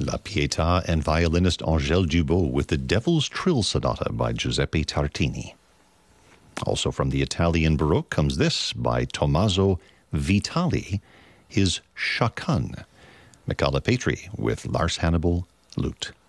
La Pietà and violinist Angèle Dubot with the Devil's Trill Sonata by Giuseppe Tartini. Also from the Italian Baroque comes this by Tommaso Vitali, his Chaconne. Michala Petri with Lars Hannibal, lute.